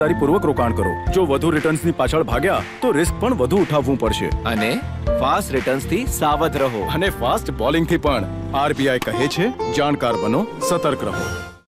પૂર્વક રોકાણ કરો. જો વધુ રિટર્ન્સની પાછળ ભાગ્યા તો રિસ્ક પણ વધુ ઉઠાવવું પડશે. અને ફાસ્ટ રિટર્ન્સથી સાવધ રહો. અને ફાસ્ટ બોલિંગથી પણ. RBI કહે છે, જાણકાર બનો, સતર્ક રહો.